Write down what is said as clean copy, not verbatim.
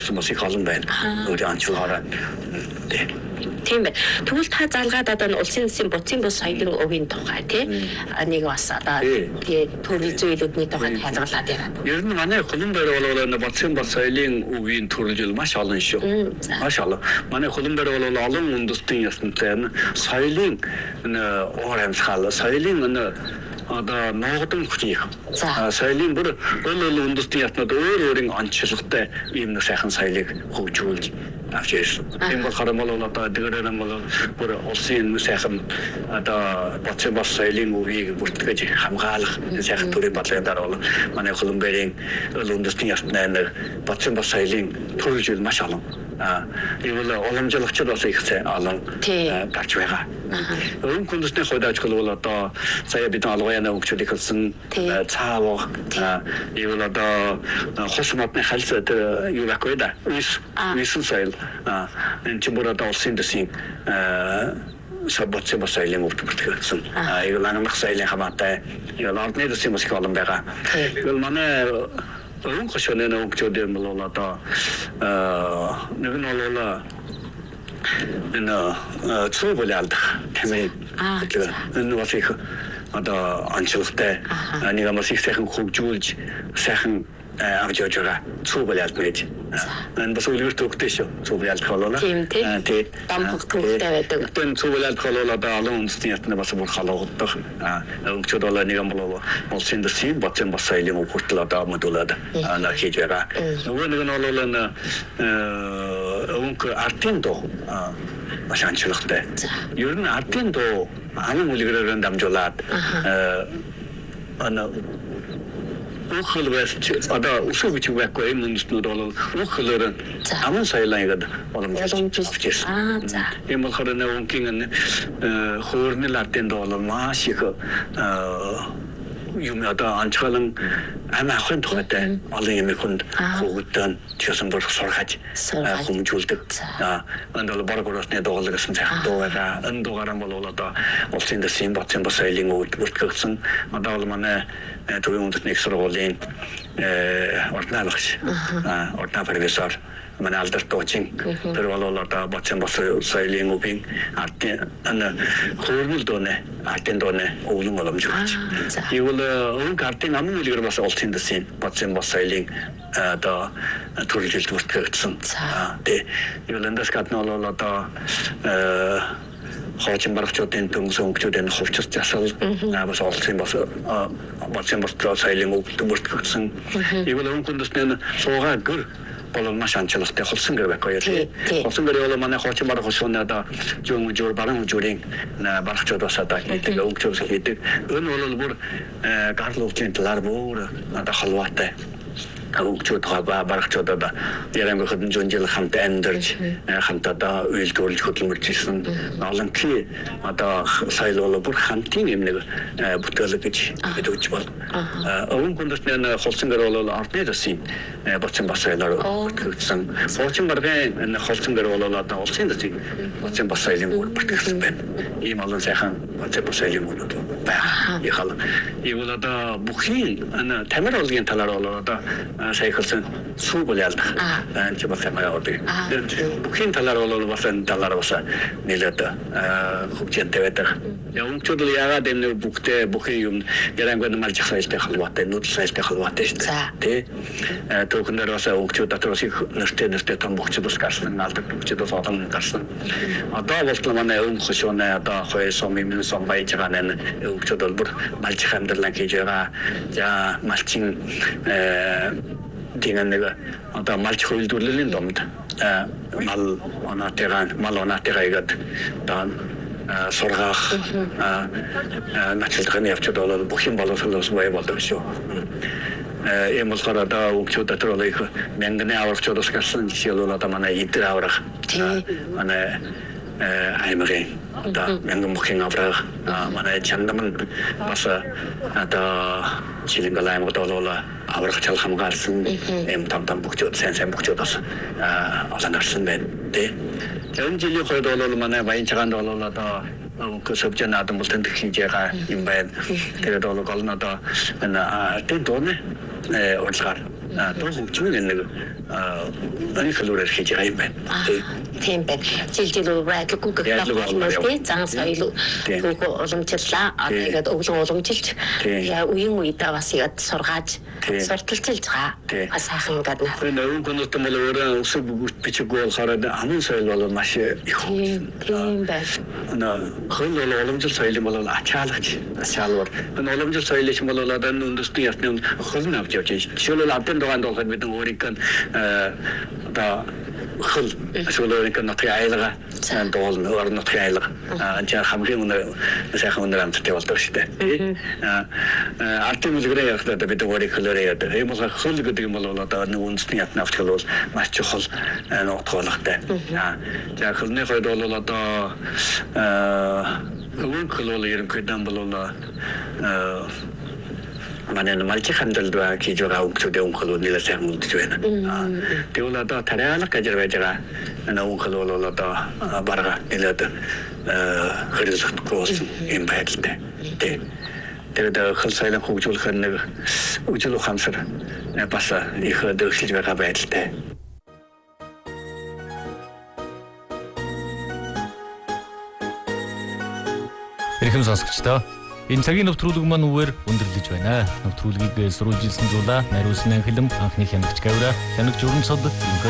мосик олон байна. Өөр анчлагаараа тийм байна. Тэгвэл та залгаад одоо улсын засгийн буцын бус соёлын өвийн тухай нэг бас одоо төрөл зүйлүүдний тухай хязгаарлаад байна. Ер нь манай Хулуунбайр бол буцын бус соёлын өвийн төрөл маш олон шүү. Маш олон. Манай Хулуунбайр бол олон үндэстэн ясантай соёлын уур амьсгал, соёлын одоо ногдон хүчний соёлын бүр өөр үндэстэн ятнууд өөрийн онцлогтой ийм сайхан соёлыг хөгжүүлж авч ирсэн. Тийм болохоор одоо дээрэн бол бүр улсын сайхан одоо буцын бус соёлын өвийг бүртгэж хамгаалах сайхан төрийн бодлогын дараа бол манай Хулуунбайрын үндэстэн ятнаа буцын бус соёлын төрөлжил маш олон. Ийм уламжлагчид бас их олон гарч байгаа. Өвөн хүндэсний хувьд ажиглал бол одоо сая бид алгаяна өгчүүд ихэлсэн цаавах ийм одоо хос модны халс юу байхгүй да. Висэн соёл энэ ч бүр одоо улсын дэсийн саббацын бас соёлын өвд бүртгэгдсэн. Ийм лангах соёлын хамаатай ийм ордны дэсийн бас их олон байгаа. Тэгвэл манай өвөн хошооны өгчүүд юм бол одоо нэг нь бол энэ цуубалд тэмээ энэ бас их одоо онцлогтой нэг амс их сайхан хөгжүүлж сайхан авч явж байгаа цуубалд байж энэ бас үлгэр төгтэй шүү цуубалд болоо тийм дампах төгтэй байдаг. Энэ цуубалд болоо одоо олон үндэстэн ятна бас бүр халуудаг өнгөчд бол нэг юм болоо улсын дэсийн буцын бус соёлын хүртэл одоо модулаад хийж байгаа. Нөгөө нэг нь бол өнгө артын доо маш анчлагтай. Ер нь артын доо амын үлгэрээр дамжуулаад Ухлвэс одоо усууч байхгүй юм нүд бол ухлоор аман соёлын боломжтой. Тийм болохоор нэг хөөрнөл артын доо маш их юм одоо анчгалан амин ахын тухайтай олон юм хүнд хөгдөн чисэн бүр сургаж хүмүүжүүлдэг. Энд бол боргоросны доолог гэсэн сайхан дуу байгаа. Энэ дуугаар бол одоо улсын дэсийн буцын бус соёлын өвд бүртгэгдсэн. Одоо бол манай төвийн үндэсний их сургуулийн ордны багш ордны профессор манай алдарт дуучин тэр бол одоо буцын бус соёлын өвийн артын хөөрнөл дууны артын дууны өвлөн боломжтой. Ийм бол өнгө артын амын үлгэр бас улсын дэсийн буцын бус соёлын одоо төрөлжилт бүртгэгдсэн. Ийм эндээс гадна бол одоо хоочин барагчдын төмс өнгөчүүдийн хувьчилж засал бас улсын бас буцын бус соёлын өвлөн бүртгэгдсэн. Ийм бол өнгө хүндэсний суугаа гөр бол маш анчлагтай холсон гэр байхгүй юу. Холсон гэр бол манай хоочин бараг хосооны одоо жур баран жүрийн барагчдад бас одоо хийдэг өнгөчөөс хийдэг. Энэ бол бүр гарал өвчийн талаар бүр одоо халуутай өнгөчүүд барагчдад одоо яран хөдөн жил хамт амьдарч хамт одоо үйлдвэрлэж хөдөлмөрч ирсэн олонхи одоо соёл бол бүр хамтын юм нэг бүтээлэг гэж хэлж байна. Өвөн хүндэсний холсон гэр бол ордны дэсийн буцын бус соёлоор бүртгэгдсэн. Хуучин баргын холсон гэр бол одоо улсын дэсийн буцын бус соёлын бүртгэгдсэн байна. Ийм олон сайхан буцын бус соёлын өвнүүд байна. Ийм бол одоо бүхий тамир олгийн талаар бол одоо сайхалсан сүүбэлэлд энэ бас яваад. Бүхий талаар бол бас энэ талаар бас нэлээд хөгжинтэй байдаг. Өнгөчд яагаад энэ бүхий юм ярангуй маржих соёлтой холбоотой, нүүдэл соёлтой холбоотой шүү дээ. Түүгээр бас өнгөчд дотор бас их нэртэй том бүхчд бас гарсан, алдар бүхчд бас олон гарсан. Одоо бол манай өнгө хошооны одоо хой сум юм сум байж байгаа нэ өнгөчд бол бүр маржих амьдралаа хийж байгаа. За малчин dingen нэг одоо малч хөвлөлдүүлэлийн домд мал онаатайгаад одоо сургаах начлахын явцад бол бүх юм боловсруулах бай болдог шүү. Ийм болохоор одоо өнгөчүүд дотор бол их мянганы аврагчдаас гарсан жишээ бол одоо манай идэр аврах манай аймагын одоо мянган бүхэн аврах манай чандаман бас одоо Чилэнгал аймагт бол аврах чал хамгаалсан эм там бүхчүүд сайн бүхчүүд бас олон гарсан байна. Энэ жилийн хувьд бол манай баян цагаанд бол одоо көсөвч наадам бол тэнд хийж байгаа юм байна. Тэгээд бол гол нь одоо энэ тэнд дууны урилгаар Тэр хөгжмийн нэг аний хэлээр хийж байгаа юм байна. Тийм байна. Жил байдалгүй гэх зан соёл уламжлалаа. Тэгээд өглөө уламжилж үеийн үедээ бас яд сургааж сурталчилж байгаа. Сайхан гэдэг нэ. Энэ өвөн гонот мөл өөрөө өсөв бичиггүй болохоор амын соёл бол маш их. Тийм байна. Хөл уламжлал соёл бол ачаалагч шалвар. Энэ уламжлал соёлч бол одоо үндэсний ясны хөл навч явж байна. Жишээлбэл адын дугаанд болохоор бид өөрийн одоо хөл эсвэл нотгийн айлга сайн доол нөр нотгийн айлга анчаа хамгийн өнөр сайхан өнөр амттай болдог шүү дээ. Артем үлгэрээ явахдаа бид өөрийн хөлөөрөө яадаг. Ийм бол хөл гэдэг юм бол одоо нэг үндэсний ятны авч бол маш чухал нотгоолохтой. За хөлний хувьд бол одоо өвөн хөл ерөнхийдөө бол манай малчи хандалдаа хийж байгаа хүмүүсийн өнхөл нэлээд сайн үлдэж байна. Тэгвэл одоо тариалах гэж байгаа өнхөл бол одоо барга нэлээд хэрэглэхгүй болсон юм байдалтай. Тэгээд хөл соёлын хөгжүүлэх нэг үжил ухаансар бас их дэвшилж байгаа байдалтай. Эрхэм сонсогчдоо энэ цагийн нэвтрүүлэг маань үгээр өндөрлөж байна. Нэвтрүүлгийг сурвалжилсан зулаа, нариулсан анхлам, анхны хянагч Гавра, хянагч Өрн цод